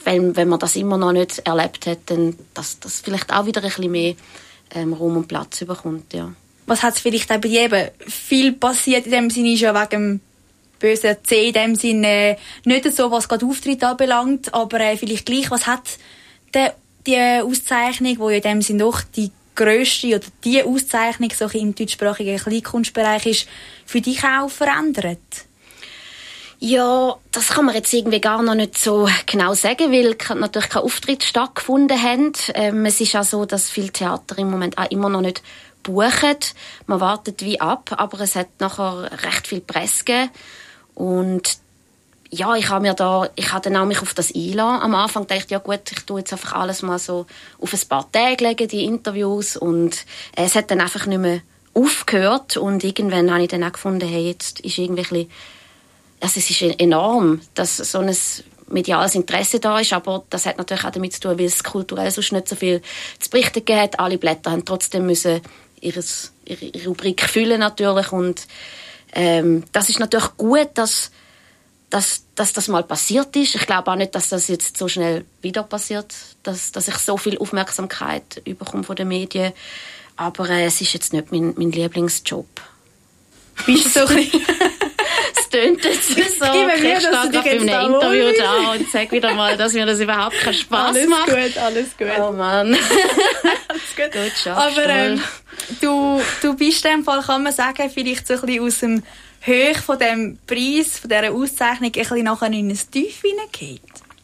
wenn man das immer noch nicht erlebt hat, dann dass das vielleicht auch wieder ein bisschen mehr Raum und Platz bekommt, ja. Was hat es vielleicht auch bei dir eben viel passiert in dem Sinne, schon wegen dem bösen C in dem Sinne, nicht so, was gerade Auftritt anbelangt, aber vielleicht gleich, was hat die Auszeichnung, die ja in dem Sinne doch die grösste oder die Auszeichnung so im deutschsprachigen Kleinkunstbereich ist, für dich auch verändert? Ja, das kann man jetzt irgendwie gar noch nicht so genau sagen, weil natürlich kein Auftritt stattgefunden hat. Es ist auch so, dass viele Theater im Moment auch immer noch nicht buchen. Man wartet wie ab, aber es hat nachher recht viel Presse gegeben. Und ja, ich habe dann auch mich auf das einlassen. Am Anfang dachte ich, ja gut, ich tue jetzt einfach alles mal so auf ein paar Tage legen, die Interviews. Und es hat dann einfach nicht mehr aufgehört. Und irgendwann habe ich dann auch gefunden, hey, jetzt ist irgendwie ein bisschen, also es ist enorm, dass so ein mediales Interesse da ist, aber das hat natürlich auch damit zu tun, weil es kulturell sonst nicht so viel zu berichten gegeben hat. Alle Blätter haben trotzdem müssen ihre Rubrik füllen natürlich. Und das ist natürlich gut, dass das mal passiert ist. Ich glaube auch nicht, dass das jetzt so schnell wieder passiert, dass ich so viel Aufmerksamkeit bekomme von den Medien. Aber es ist jetzt nicht mein Lieblingsjob. Bist du so ein bisschen... Es tönt jetzt so. Ich stehe gerade bei einem Interview da und sage wieder mal, dass mir das überhaupt keinen Spass macht. Alles gut. Oh Mann. Alles gut. Aber du bist in dem Fall, kann man sagen, vielleicht so ein bisschen aus dem Höhe von dem Preis, von dieser Auszeichnung, ein bisschen nachher in ein Tief hineingeht?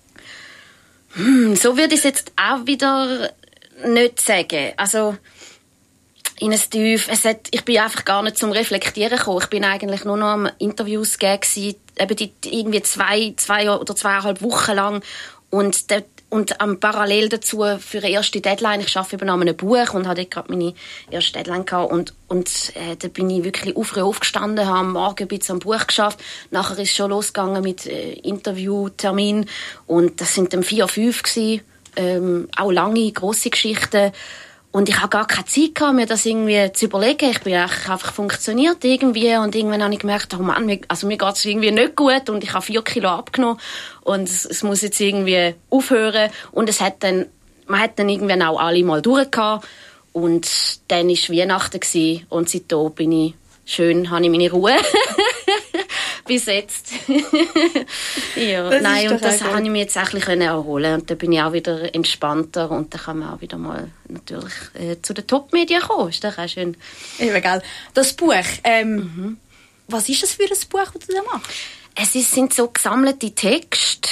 So würde ich es jetzt auch wieder nicht sagen. Also, in ein Tief. Ich bin einfach gar nicht zum Reflektieren gekommen. Ich bin eigentlich nur noch am Interviews geben, eben die irgendwie zwei oder 2,5 Wochen lang. Und parallel dazu für eine erste Deadline. Ich arbeite eben an einem Buch und hatte gerade meine erste Deadline gehabt. Und da bin ich wirklich aufgestanden, habe am Morgen ein bisschen am Buch geschafft. Nachher ist es schon losgegangen mit Interviewtermin. Und das sind dann 4, 5 gewesen. Auch lange, grosse Geschichten. Und ich habe gar keine Zeit gehabt, mir das irgendwie zu überlegen. Ich bin einfach funktioniert irgendwie. Und irgendwann habe ich gemerkt, oh Mann, mir geht es irgendwie nicht gut. Und ich habe 4 Kilo abgenommen. Und es muss jetzt irgendwie aufhören. Und man hat dann irgendwann auch alle mal durchgehabt. Und dann war Weihnachten gewesen. Und seitdem habe ich meine Ruhe. Bis jetzt. Ja, das konnte ich mir jetzt auch ein bisschen erholen. Und dann bin ich auch wieder entspannter. Und dann kann man auch wieder mal natürlich zu den Top-Medien kommen. Ist doch auch schön. Eben, gell. Das Buch, was ist das für ein Buch, das du da machst? Es sind so gesammelte Texte,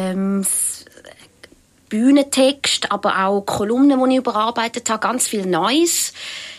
Bühnentexte, aber auch Kolumnen, die ich überarbeitet habe, ganz viel Neues.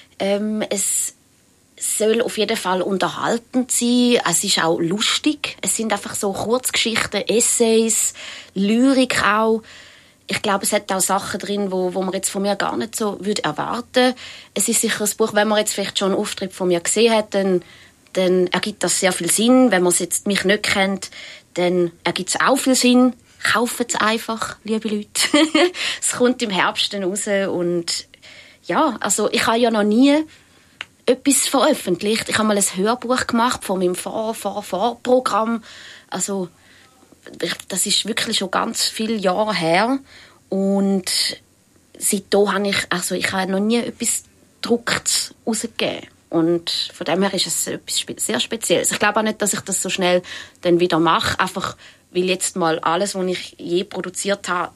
Es soll auf jeden Fall unterhaltend sein. Es ist auch lustig. Es sind einfach so Kurzgeschichten, Essays, Lyrik auch. Ich glaube, es hat auch Sachen drin, wo man jetzt von mir gar nicht so erwarten würde. Es ist sicher ein Buch, wenn man jetzt vielleicht schon einen Auftritt von mir gesehen hat, dann ergibt das sehr viel Sinn. Wenn man jetzt mich nicht kennt, dann ergibt es auch viel Sinn. Kauft es einfach, liebe Leute. Es kommt im Herbst dann raus. Und ja, also ich habe ja noch nie etwas veröffentlicht. Ich habe mal ein Hörbuch gemacht von meinem Vorprogramm. Also das ist wirklich schon ganz viele Jahre her. Und seitdem habe ich habe noch nie etwas Gedrucktes rausgegeben. Und von dem her ist es etwas sehr Spezielles. Ich glaube auch nicht, dass ich das so schnell dann wieder mache. Einfach, weil jetzt mal alles, was ich je produziert habe,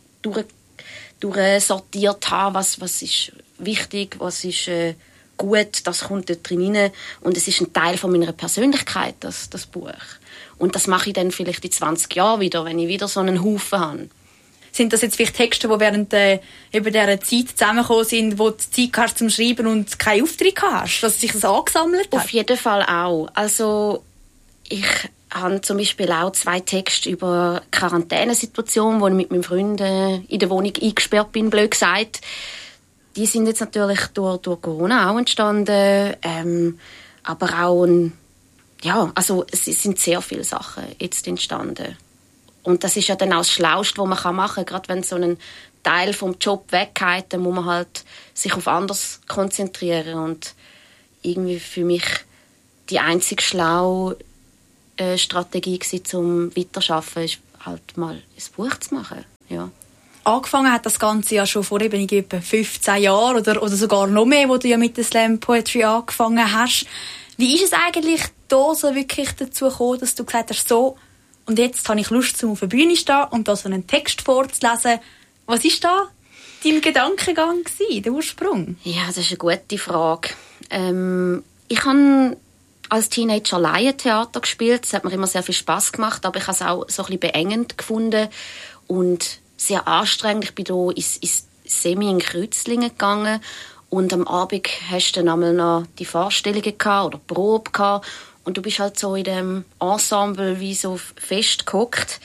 durchsortiert habe, was ist wichtig, was ist gut, das kommt dort drin rein. Und es ist ein Teil von meiner Persönlichkeit, das Buch. Und das mache ich dann vielleicht in 20 Jahren wieder, wenn ich wieder so einen Haufen habe. Sind das jetzt vielleicht Texte, die während über dieser Zeit zusammengekommen sind, wo du Zeit hast zum Schreiben und keinen Auftritt hast, dass sich das angesammelt hat? Auf jeden Fall auch. Also ich habe zum Beispiel auch 2 Texte über Quarantänesituation, wo ich mit meinen Freunden in der Wohnung eingesperrt bin, blöd gesagt. Die sind jetzt natürlich durch Corona auch entstanden, aber auch also es sind sehr viele Sachen jetzt entstanden. Und das ist ja dann auch das Schlauste, was man machen kann. Gerade wenn so ein Teil vom Job weggeht, dann muss man halt sich auf anderes konzentrieren. Und irgendwie für mich die einzig schlaue Strategie war, um weiterzuarbeiten, ist halt mal ein Buch zu machen. Ja. angefangen hat das Ganze ja schon vor eben etwa 15 Jahren oder sogar noch mehr, wo du ja mit der Slam Poetry angefangen hast. Wie ist es eigentlich da so wirklich dazu gekommen, dass du gesagt hast, so, und jetzt habe ich Lust, auf der Bühne zu stehen und da so einen Text vorzulesen. Was war da dein Gedankengang gewesen, der Ursprung? Ja, das ist eine gute Frage. Ich habe als Teenager Laientheater gespielt. Das hat mir immer sehr viel Spass gemacht, aber ich habe es auch so ein bisschen beengend gefunden und sehr anstrengend. Ich bin hier ins Semi in Kreuzlingen gegangen und am Abend hast du dann einmal noch die Vorstellungen gehabt oder Probe gehabt und du bist halt so in dem Ensemble wie so festgehockt.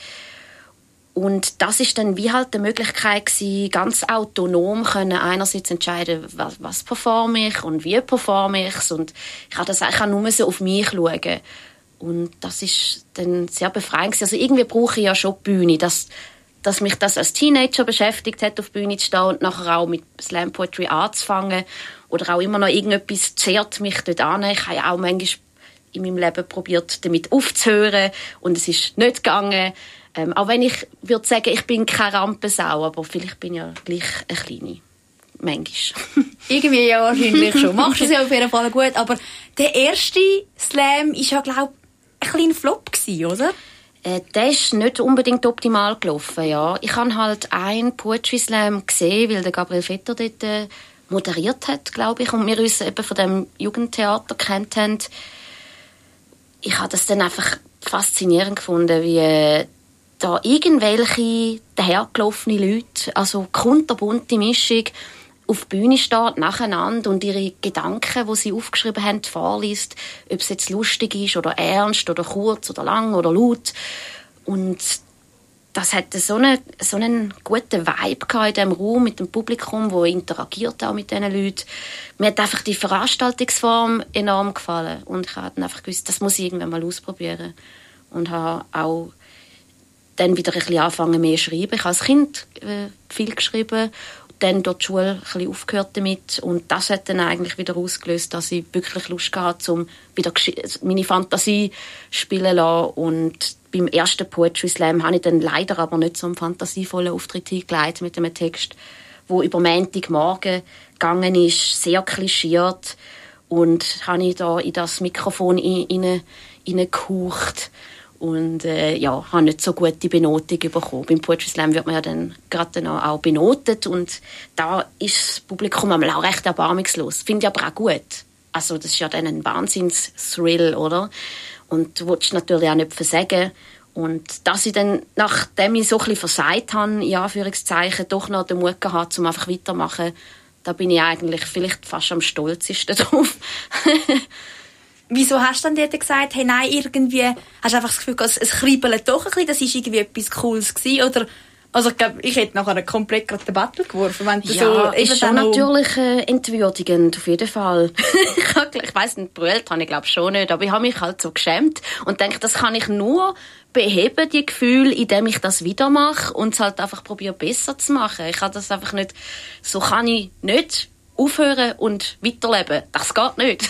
Und das ist dann wie halt die Möglichkeit gewesen, ganz autonom können einerseits entscheiden, was performe ich und wie performe ich es. Und ich habe das eigentlich nur so auf mich schauen. Und das ist dann sehr befreiend gewesen. Also irgendwie brauche ich ja schon die Bühne, dass mich das als Teenager beschäftigt hat, auf die Bühne zu stehen und nachher auch mit Slam Poetry anzufangen. Oder auch immer noch irgendetwas zehrt mich dort an. Ich habe ja auch manchmal in meinem Leben probiert, damit aufzuhören. Und es ist nicht gegangen. Auch wenn ich würde sagen, ich bin keine Rampensau, aber vielleicht bin ich ja gleich eine kleine. Manchmal. Irgendwie ja wahrscheinlich schon. Machst du es ja auf jeden Fall gut. Aber der erste Slam war ja, glaube ich, ein kleiner Flop gewesen, oder? Der ist nicht unbedingt optimal gelaufen, ja. Ich habe halt einen Poetry Slam gesehen, weil der Gabriel Vetter dort moderiert hat, glaube ich, und wir uns eben von dem Jugendtheater kennt haben. Ich habe das dann einfach faszinierend gefunden, wie da irgendwelche dahergelaufene Leute, also kunterbunte Mischung, auf die Bühne steht, nacheinander und ihre Gedanken, die sie aufgeschrieben haben, vorliest, ob es jetzt lustig ist oder ernst oder kurz oder lang oder laut. Und das hatte so einen guten Vibe in diesem Raum mit dem Publikum, das interagiert auch mit diesen Leuten. Mir hat einfach die Veranstaltungsform enorm gefallen und ich habe dann einfach gewusst, das muss ich irgendwann mal ausprobieren. Und habe auch dann wieder ein bisschen angefangen mehr zu schreiben. Ich habe als Kind viel geschrieben, dann durch die Schule ein bisschen aufgehört damit und das hat dann eigentlich wieder ausgelöst, dass ich wirklich Lust hatte, um wieder meine Fantasie spielen zu lassen. Und beim ersten Poetry Slam habe ich dann leider aber nicht so einen fantasievollen Auftritt hingelegt mit einem Text, der über Montagmorgen gegangen ist, sehr klischiert und habe ich da in das Mikrofon hineingehaucht. Und habe nicht so gute Benotung bekommen. Beim Poetry Slam wird man ja dann gerade auch benotet und da ist das Publikum auch recht erbarmungslos. Finde ich aber auch gut. Also das ist ja dann ein Wahnsinns-Thrill, oder? Und du willst natürlich auch nicht versagen. Und dass ich dann, nachdem ich so ein bisschen versagt habe, in Anführungszeichen, doch noch den Mut gehabt, um einfach weiterzumachen, da bin ich eigentlich vielleicht fast am stolzesten drauf. Wieso hast du dann dort gesagt, hey, nein, irgendwie, hast du einfach das Gefühl, es kribbelt doch ein bisschen, das war irgendwie etwas Cooles gewesen, oder? Also ich glaube, ich hätte nachher komplett gerade den Battle geworfen, wenn du ja, so... ist schon natürlich entwürdigend, auf jeden Fall. Ich weiss nicht, brüllt habe ich glaube schon nicht, aber ich habe mich halt so geschämt und denke, das kann ich nur beheben, die Gefühle, indem ich das wieder mache und es halt einfach probiere, besser zu machen. Ich kann das einfach nicht, so kann ich nicht aufhören und weiterleben. Das geht nicht.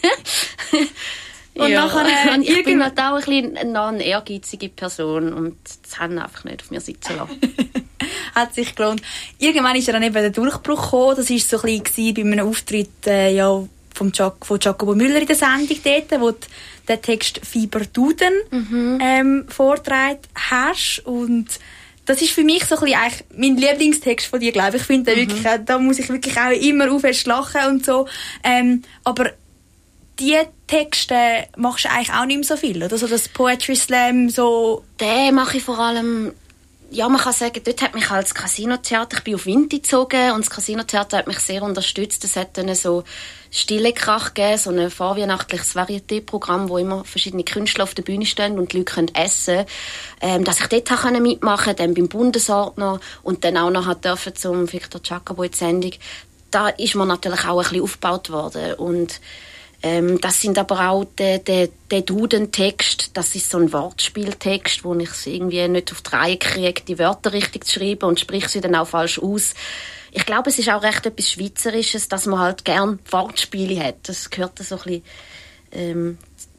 Und ja. Nachher, ich bin halt auch eine ehrgeizige Person und das haben einfach nicht auf mir sitzen lassen. Hat sich gelohnt. Irgendwann ist ja dann eben der Durchbruch gekommen. Das war so ein bisschen bei einem Auftritt von Jacobo Müller in der Sendung dort, wo du den Text «Fieber-Duden» vorgetragen hast. Und das ist für mich so ein bisschen eigentlich mein Lieblingstext von dir, glaube ich. Ich finde wirklich, da muss ich wirklich auch immer aufwärts lachen und so. Aber die Texte machst du eigentlich auch nicht mehr so viel, oder? So das Poetry Slam, so... Den mache ich vor allem... Ja, man kann sagen, dort hat mich halt das Casino-Theater, ich bin auf Winter gezogen und das Casino-Theater hat mich sehr unterstützt. Es hat dann so Stille Krach gegeben, so ein vorweihnachtliches Varieté-Programm, wo immer verschiedene Künstler auf der Bühne stehen und die Leute können essen. Dass ich dort mitmachen konnte, dann beim Bundesordner und dann auch noch dürfen zum Victor Jacobo in die Sendung. Da ist mir natürlich auch ein bisschen aufgebaut worden und das sind aber auch der Duden-Text, das ist so ein Wortspieltext, wo ich es irgendwie nicht auf die Reihe kriege, die Wörter richtig zu schreiben und sprich sie dann auch falsch aus. Ich glaube, es ist auch recht etwas Schweizerisches, dass man halt gern Wortspiele hat. Das gehört so ein bisschen. Und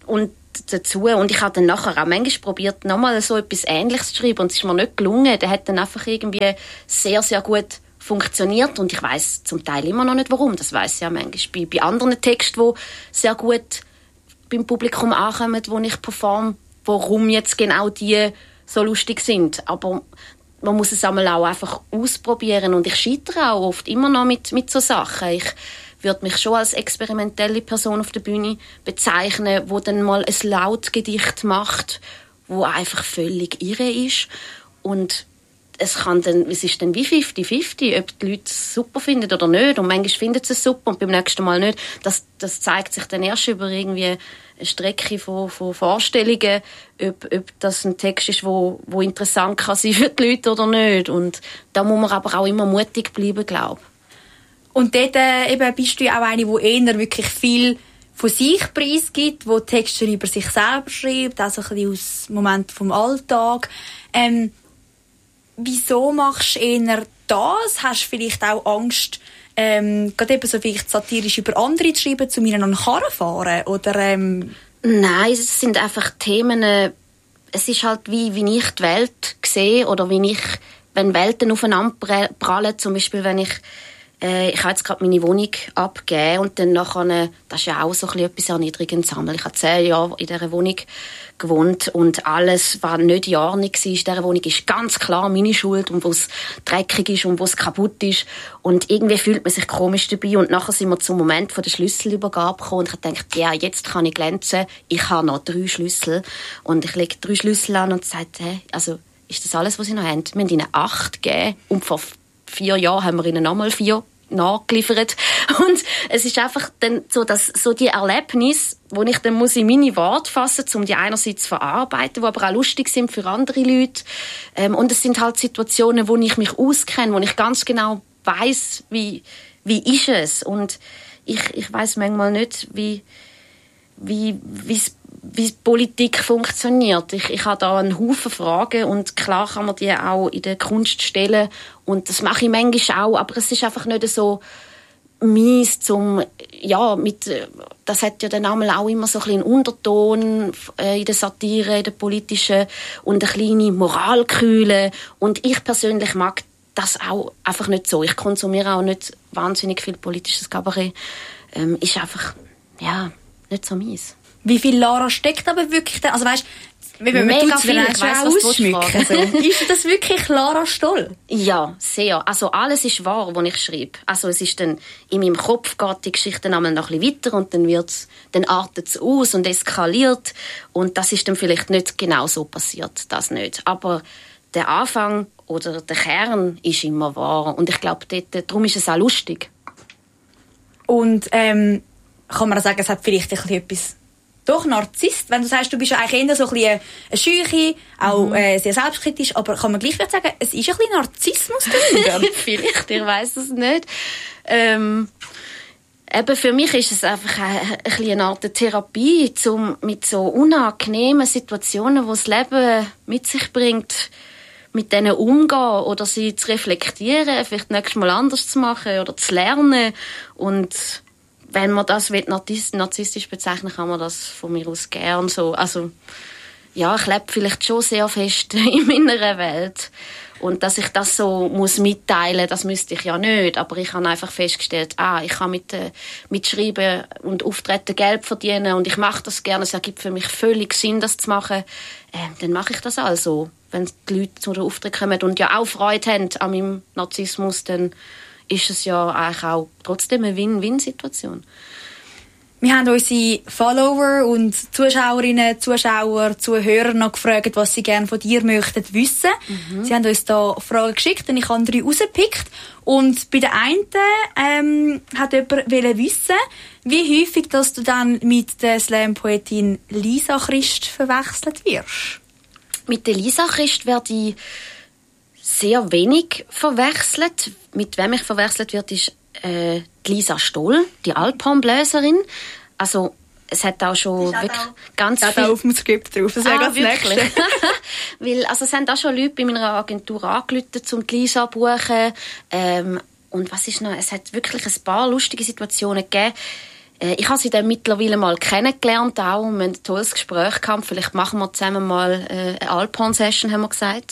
dazu. Und ich habe dann nachher auch manchmal probiert, nochmal so etwas Ähnliches zu schreiben. Und es ist mir nicht gelungen. Der hat dann einfach irgendwie sehr, sehr gut funktioniert. Und ich weiss zum Teil immer noch nicht, warum. Das weiss ich ja manchmal bei anderen Texten, die sehr gut beim Publikum ankommen, wo ich performe, warum jetzt genau die so lustig sind. Aber man muss es einmal auch einfach ausprobieren. Und ich scheitere auch oft immer noch mit so Sachen. Ich würde mich schon als experimentelle Person auf der Bühne bezeichnen, die dann mal ein Lautgedicht macht, wo einfach völlig irre ist. Und es ist dann wie 50-50, ob die Leute es super finden oder nicht. Und manchmal finden sie es super und beim nächsten Mal nicht. Das zeigt sich dann erst über irgendwie eine Strecke von Vorstellungen, ob das ein Text ist, wo interessant kann sein für die Leute oder nicht. Und da muss man aber auch immer mutig bleiben, glaube ich. Und dort eben bist du ja auch eine, die eher wirklich viel von sich preisgibt, die Texte über sich selber schreibt, also ein bisschen aus Momenten vom Alltag. Wieso machst du eher das? Hast du vielleicht auch Angst, gerade eben so vielleicht satirisch über andere zu schreiben, zu mir an den Karren fahren? Oder, Nein, es sind einfach Themen, es ist halt wie ich die Welt sehe oder wenn Welten aufeinander prallen, zum Beispiel wenn ich habe jetzt gerade meine Wohnung abgegeben und dann nachher, das ist ja auch so ein bisschen etwas Erniedrigendes. Ich habe 10 Jahre in dieser Wohnung gewohnt und alles, was nicht in Ordnung war in dieser Wohnung, ist ganz klar meine Schuld und wo es dreckig ist und wo es kaputt ist. Und irgendwie fühlt man sich komisch dabei und nachher sind wir zum Moment von der Schlüsselübergabe gekommen und ich habe gedacht, ja, jetzt kann ich glänzen, ich habe noch 3 Schlüssel und ich lege 3 Schlüssel an und sage, also ist das alles, was Sie noch haben? Wir haben ihnen 8 gegeben und vor 4 Jahren haben wir ihnen nochmal 4 nachgeliefert. Und es ist einfach dann so, dass so die Erlebnisse, wo ich dann muss in meine Worte fassen, um die einerseits zu verarbeiten, die aber auch lustig sind für andere Leute. Und es sind halt Situationen, wo ich mich auskenne, wo ich ganz genau weiss, wie ist es. Und ich weiss manchmal nicht, wie Politik funktioniert. Ich habe da einen Haufen Fragen und klar kann man die auch in der Kunst stellen und das mache ich manchmal auch, aber es ist einfach nicht so mies das hat ja dann auch immer so ein bisschen einen Unterton in der Satire, in der politischen und eine kleine Moralkühle und ich persönlich mag das auch einfach nicht so. Ich konsumiere auch nicht wahnsinnig viel politisches Kabarett. Ist einfach, nicht so mies. Wie viel Lara steckt aber wirklich da? Also weißt, wenn man mega viel, ich weiss, ausschmücken. So. Ist das wirklich Lara Stoll? Ja, sehr. Also alles ist wahr, was ich schreibe. Also es ist dann, in meinem Kopf geht die Geschichte dann einmal noch ein bisschen weiter und dann artet es aus und eskaliert. Und das ist dann vielleicht nicht genau so passiert, das nicht. Aber der Anfang oder der Kern ist immer wahr. Und ich glaube, darum ist es auch lustig. Und kann man auch sagen, es hat vielleicht ein bisschen etwas... Doch, Narzisst. Wenn du sagst, du bist ja eigentlich eher so ein bisschen eine Scheuche, auch sehr selbstkritisch, aber kann man gleichzeitig sagen, es ist ein bisschen Narzissmus dahinter? Vielleicht, ich weiss es nicht. Eben für mich ist es einfach eine Art Therapie, mit so unangenehmen Situationen, die das Leben mit sich bringt, mit denen umgehen oder sie zu reflektieren, vielleicht nächstes Mal anders zu machen oder zu lernen. Und wenn man das narzisstisch bezeichnen, kann man das von mir aus gern so. Also, ja, ich lebe vielleicht schon sehr fest in meiner Welt. Und dass ich das so mitteilen muss, das müsste ich ja nicht. Aber ich habe einfach festgestellt, ich kann mit Schreiben und Auftreten Geld verdienen und ich mache das gerne. Es ergibt für mich völlig Sinn, das zu machen. Dann mache ich das also. Wenn die Leute zu den Auftritten kommen und ja auch Freude haben an meinem Narzissmus, dann ist es ja eigentlich auch trotzdem eine Win-Win-Situation. Wir haben unsere Follower und Zuschauerinnen, Zuschauer, Zuhörer noch gefragt, was sie gerne von dir möchten wissen. Sie haben uns da Fragen geschickt und ich habe 3 rausgepickt. Und bei der einen hat jemand wissen, wie häufig dass du dann mit der Slam-Poetin Lisa Christ verwechselt wirst. Mit der Lisa Christ werde ich sehr wenig verwechselt. Mit wem ich verwechselt wird, ist die Lisa Stoll, die Alphornbläserin. Also es hat auch schon wirklich ganz viel... auch auf dem Skript drauf, das wäre ganz wirklich. Weil, also es haben auch schon Leute bei meiner Agentur angerufen, um die Lisa zu buchen. Und was ist noch? Es hat wirklich ein paar lustige Situationen gegeben. Ich habe sie dann mittlerweile mal kennengelernt, auch. Wir haben ein tolles Gespräch gehabt. Vielleicht machen wir zusammen mal eine Alphorn-Session, haben wir gesagt.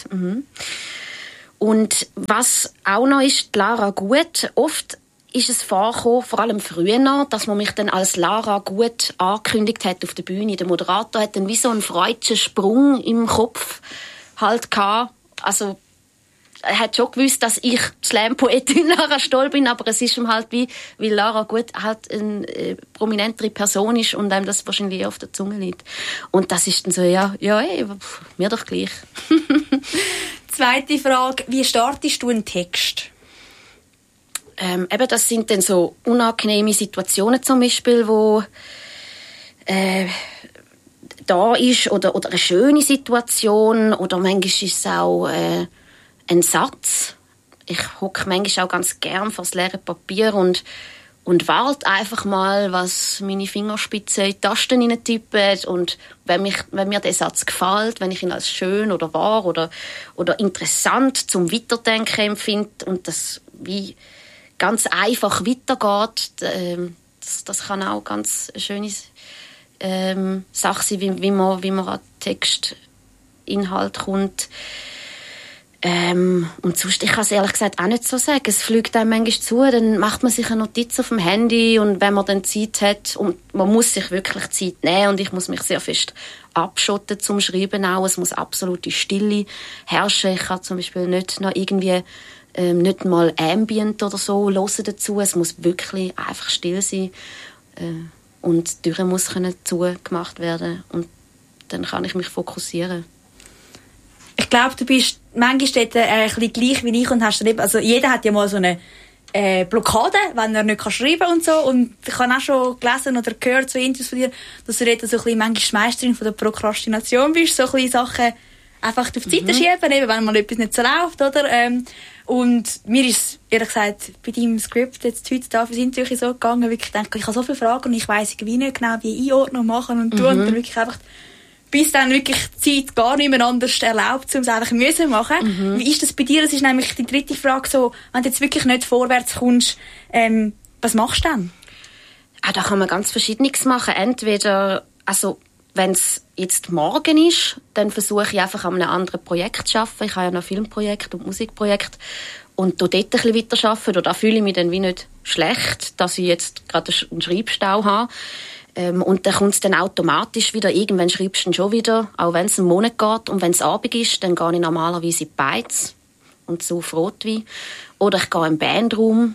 Und was auch noch ist, Lara Gut, oft ist es vorgekommen, vor allem früher noch, dass man mich dann als Lara Gut angekündigt hat auf der Bühne. Der Moderator hat dann wie so einen freudschen Sprung im Kopf halt gehabt. Also, er hat schon gewusst, dass ich Slam-Poetin Lara Stoll bin, aber es ist ihm halt wie, weil Lara Gut halt eine prominentere Person ist und einem das wahrscheinlich auf der Zunge liegt. Und das ist dann so, mir doch gleich. Zweite Frage, wie startest du einen Text? Eben, das sind dann so unangenehme Situationen zum Beispiel, wo da ist, oder eine schöne Situation, oder manchmal ist es auch ein Satz. Ich hocke manchmal auch ganz gern vor das leere Papier und warte einfach mal, was meine Fingerspitzen in die Tasten hineintippen. Und wenn mir der Satz gefällt, wenn ich ihn als schön oder wahr oder interessant zum Weiterdenken empfinde und das wie ganz einfach weitergeht, das kann auch ganz eine schöne Sache sein, wie man an Textinhalt kommt. Und sonst, ich kann es ehrlich gesagt auch nicht so sagen. Es fliegt einem manchmal zu, dann macht man sich eine Notiz auf dem Handy und wenn man dann Zeit hat, und man muss sich wirklich Zeit nehmen und ich muss mich sehr fest abschotten zum Schreiben auch. Es muss absolute Stille herrschen. Ich kann zum Beispiel nicht noch irgendwie nicht mal Ambient oder so hören dazu. Es muss wirklich einfach still sein und die Tür muss zugemacht werden und dann kann ich mich fokussieren. Ich glaube, du bist manchmal dort ein bisschen gleich wie ich und hast dann eben, also jeder hat ja mal so eine Blockade, wenn er nicht schreiben kann und so. Und ich habe auch schon gelesen oder gehört, so Interviews von dir, dass du dort so ein bisschen manchmal Meisterin von der Prokrastination bist, so ein bisschen Sachen einfach auf die Seite schieben, eben wenn mal etwas nicht so läuft, oder? Und mir ist ehrlich gesagt bei deinem Skript jetzt heute da fürs Interview so gegangen, wirklich denke, ich habe so viele Fragen und ich weiss irgendwie nicht genau, wie Einordnung machen und tun und dann wirklich einfach bis dann wirklich die Zeit gar nicht mehr anders erlaubt, um es einfach müssen machen. Wie ist das bei dir? Das ist nämlich die dritte Frage so, wenn du jetzt wirklich nicht vorwärts kommst, was machst du dann? Da kann man ganz Verschiedenes machen. Entweder, also wenn es jetzt morgen ist, dann versuche ich einfach an einem anderen Projekt zu arbeiten. Ich habe ja noch Filmprojekt und Musikprojekt und dort ein bisschen weiterarbeiten. Da fühle ich mich dann wie nicht schlecht, dass ich jetzt gerade einen Schreibstau habe. Und dann kommt es dann automatisch wieder. Irgendwann schreibst du dann schon wieder, auch wenn es einen Monat geht. Und wenn es Abend ist, dann gehe ich normalerweise in die Beiz und so auf Rotwein. Oder ich gehe in den Bandraum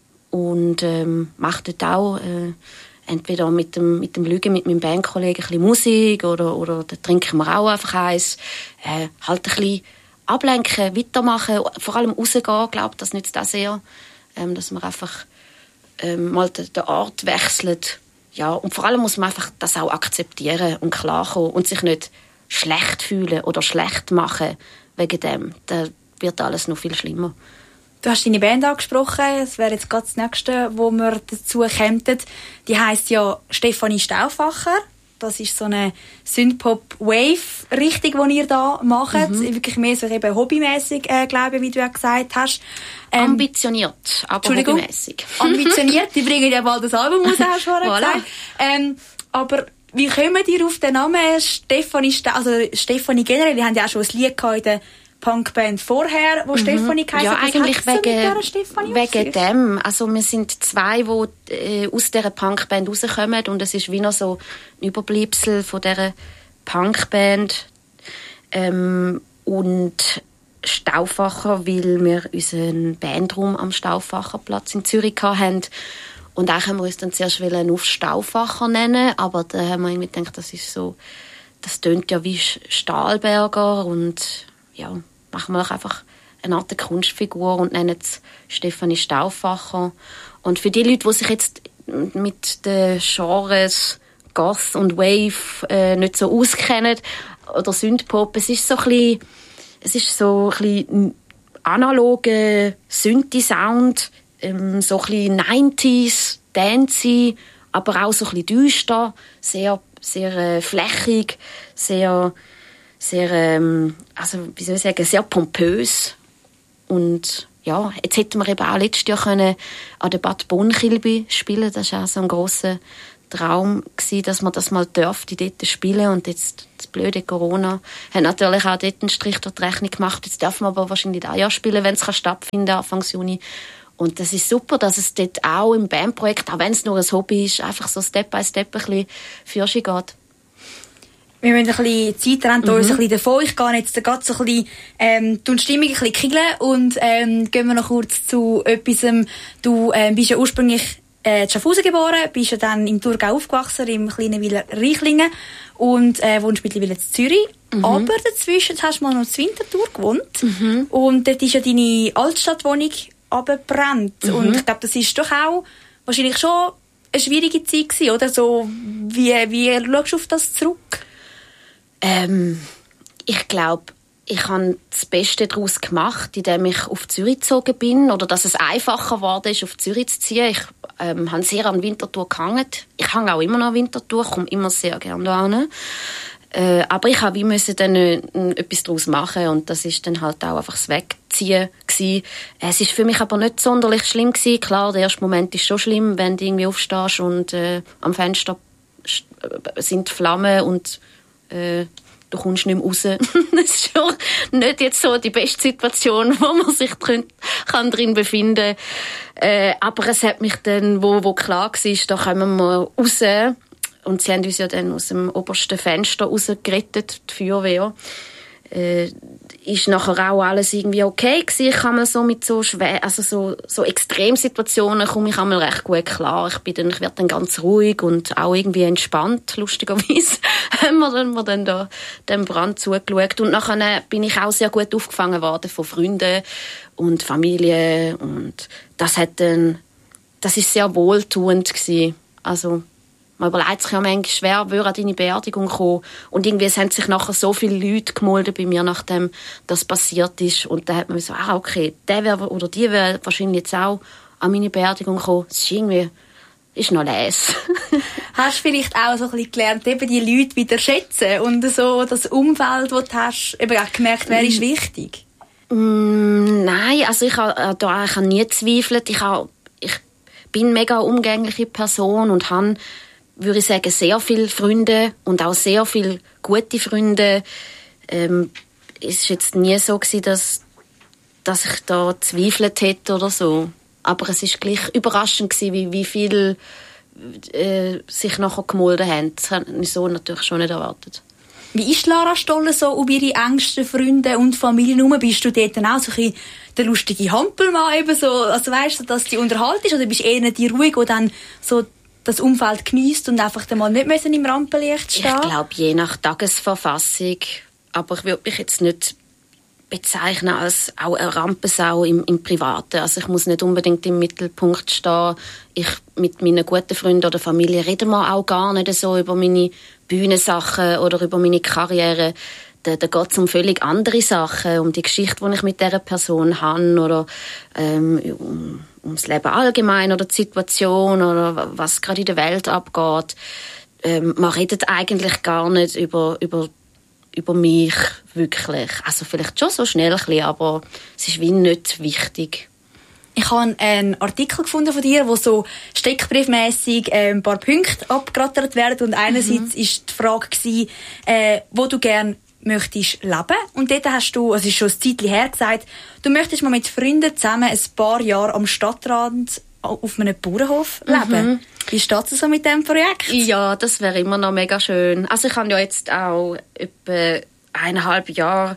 und mache dort auch entweder mit dem Lügen mit meinem Bandkollegen ein bisschen Musik oder da trinken wir auch einfach eins. Halt ein bisschen ablenken, weitermachen, vor allem rausgehen, glaube ich, das nützt auch sehr, dass man einfach mal den Ort wechselt. Ja, und vor allem muss man einfach das auch akzeptieren und klarkommen und sich nicht schlecht fühlen oder schlecht machen wegen dem. Da wird alles noch viel schlimmer. Du hast deine Band angesprochen. Das wäre jetzt gerade das Nächste, wo wir dazu kämen. Die heisst ja Stefanie Stauffacher. Das ist so eine Synthpop-Wave-Richtung, die ihr da macht. Wirklich mehr so eben hobbymässig, glaube ich, wie du ja gesagt hast. Ambitioniert, aber hobbymässig. Ambitioniert. Die bringen ja bald das Album raus, hast du vorhin gesagt. Aber wie kommen die auf den Namen Stefanie also Stefanie generell? Die haben ja auch schon ein Lied gehabt in der Punkband vorher, wo Stefanie geheißen hat. Ja, eigentlich wegen dem. Also wir sind zwei, die aus dieser Punkband rauskommen und es ist wie noch so ein Überbleibsel von dieser Punkband. Und Stauffacher, weil wir unseren Bandraum am Stauffacherplatz in Zürich hatten. Und auch haben wir uns dann zuerst auf Stauffacher nennen, aber da haben wir irgendwie gedacht, das tönt ja wie Stahlberger und ja, machen wir doch einfach eine Art Kunstfigur und nennen es Stefanie Stauffacher. Und für die Leute, die sich jetzt mit den Genres Goth und Wave nicht so auskennen oder Synthpop, es ist so ein bisschen analoger Synthi-Sound, so ein bisschen 90s, dancey, aber auch so ein bisschen düster, sehr, sehr flächig, sehr, also, wie soll ich sagen, sehr pompös. Und ja, jetzt hätten wir eben auch letztes Jahr können an der Bad Bonn-Kilby spielen. Das war auch so ein grosser Traum gewesen, dass man das mal dürfte, dort spielen. Und jetzt das blöde Corona hat natürlich auch dort einen Strich durch die Rechnung gemacht. Jetzt dürfen wir aber wahrscheinlich auch Jahr spielen, wenn es stattfinden kann, Anfang Juni. Und das ist super, dass es dort auch im Bandprojekt, auch wenn es nur ein Hobby ist, einfach so Step by Step ein bisschen für sich geht. Wir müssen ein bisschen Zeit haben, uns ein bisschen davon. Ich gehe jetzt gerade so ein bisschen, die Stimmung ein bisschen kiegeln und gehen wir noch kurz zu etwas. Du bist ja ursprünglich in Schaffhausen geboren, bist ja dann im Thurgau aufgewachsen, im kleinen Wieler Reichlingen und wohnst mittlerweile in Zürich. Aber dazwischen hast du mal noch in Winterthur gewohnt und dort ist ja deine Altstadtwohnung abgebrannt. Und ich glaube, das ist doch auch wahrscheinlich schon eine schwierige Zeit gewesen, oder? So, wie schaust du auf das zurück? Ich glaube, ich habe das Beste daraus gemacht, indem ich auf Zürich gezogen bin oder dass es einfacher geworden ist, auf Zürich zu ziehen. Ich habe sehr an Winterthur gehangen. Ich hänge auch immer noch an Winterthur, komme immer sehr gerne dahin. Aber ich habe dann etwas daraus machen und das ist dann halt auch einfach das Wegziehen gewesen. Es ist für mich aber nicht sonderlich schlimm gewesen. Klar, der erste Moment ist schon schlimm, wenn du irgendwie aufstehst und am Fenster sind Flammen und du kommst nicht mehr raus. Das ist schon nicht jetzt so die beste Situation, wo man sich kann drin befinden kann. Aber es hat mich dann, wo klar war, da kommen wir raus. Und sie haben uns ja dann aus dem obersten Fenster rausgerettet, die Feuerwehr. Ist nachher auch alles irgendwie okay gewesen. Ich kann mal so mit so Extremsituationen komme ich einmal recht gut klar. Ich werde dann ganz ruhig und auch irgendwie entspannt, lustigerweise. Haben wir dann da dem Brand zugeschaut. Und nachher bin ich auch sehr gut aufgefangen worden von Freunden und Familie. Und das ist sehr wohltuend gewesen. Also, man überlegt sich ja manchmal schwer, wer an deine Beerdigung kommen. Und irgendwie haben sich nachher so viele Leute gemeldet bei mir, nachdem das passiert ist. Und dann hat man so, okay, der oder die wäre wahrscheinlich jetzt auch an meine Beerdigung gekommen. Das ist irgendwie, ist noch les. Hast du vielleicht auch so ein bisschen gelernt, eben die Leute wieder schätzen und so das Umfeld, das du hast, eben auch gemerkt, wer ist wichtig? Nein, also ich habe nie gezweifelt. Ich bin eine mega umgängliche Person und habe, würde ich sagen, sehr viele Freunde und auch sehr viele gute Freunde. Es war jetzt nie so gewesen, dass ich da gezweifelt hätte oder so. Aber es war gleich überraschend gewesen, wie viele sich nachher gemeldet haben. Das habe ich so natürlich schon nicht erwartet. Wie ist Lara Stoller so um ihre engsten Freunde und Familie herum? Bist du dort dann auch so ein bisschen der lustige Hampelmann, eben so, also weißt du, dass die unterhalten ist, oder bist du eher die ruhig, die dann so das Umfeld geniesst und einfach mal nicht müssen im Rampenlicht stehen? Ich glaube, je nach Tagesverfassung. Aber ich würde mich jetzt nicht bezeichnen als auch eine Rampensau im Privaten. Also ich muss nicht unbedingt im Mittelpunkt stehen. Mit meinen guten Freunden oder Familie reden wir auch gar nicht so über meine Bühnensachen oder über meine Karriere. Da geht es um völlig andere Sachen, um die Geschichte, die ich mit dieser Person habe oder ums Leben allgemein oder die Situation oder was gerade in der Welt abgeht. Man redet eigentlich gar nicht über mich wirklich. Also vielleicht schon so schnell ein bisschen, aber es ist wie nicht wichtig. Ich habe einen Artikel gefunden von dir, wo so steckbriefmässig ein paar Punkte abgerattert werden. Und einerseits ist die Frage gewesen, wo du gerne möchtest leben. Und dort hast du, also es ist schon ein Zeitchen her, gesagt, du möchtest mal mit Freunden zusammen ein paar Jahre am Stadtrand auf einem Bauernhof leben. Wie steht es so mit diesem Projekt? Ja, das wäre immer noch mega schön. Also ich habe ja jetzt auch etwa 1,5 Jahre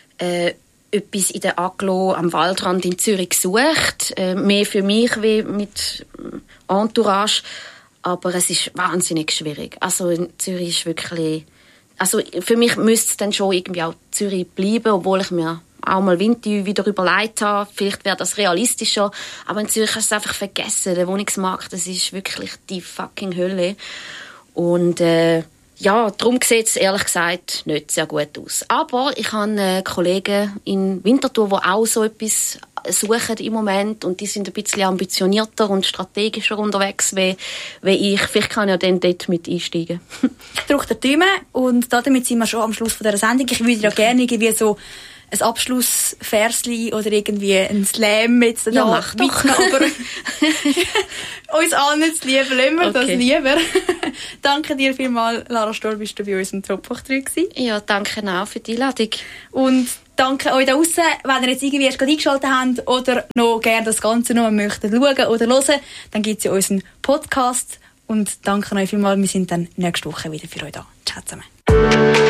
etwas in der Agglo am Waldrand in Zürich gesucht. Mehr für mich wie mit Entourage. Aber es ist wahnsinnig schwierig. Also in Zürich ist wirklich... Also für mich müsste es dann schon irgendwie auch Zürich bleiben, obwohl ich mir auch mal Winter wieder überlegt habe. Vielleicht wäre das realistischer. Aber in Zürich hast du es einfach vergessen. Der Wohnungsmarkt, das ist wirklich die fucking Hölle. Und ja, darum sieht es ehrlich gesagt nicht sehr gut aus. Aber ich habe Kollegen in Winterthur, die auch so etwas suchen im Moment. Und die sind ein bisschen ambitionierter und strategischer unterwegs wie ich. Vielleicht kann ich ja dann dort mit einsteigen. Ich drücke die Daumen und damit sind wir schon am Schluss von dieser Sendung. Ich würde ja gerne irgendwie so ein Abschlussversli oder irgendwie ein Slam jetzt ja, mach doch. Aber uns allen zu lieben, lassen wir das lieber. Danke dir vielmals, Lara Stoll, bist du bei uns im Top 3 gewesen. Ja, danke auch für die Einladung. Und danke euch da draussen, wenn ihr jetzt irgendwie erst gerade eingeschaltet habt oder noch gerne das Ganze noch möchtet schauen oder hören, dann gibt es ja unseren Podcast. Und danke euch vielmals, wir sind dann nächste Woche wieder für euch da. Ciao zusammen.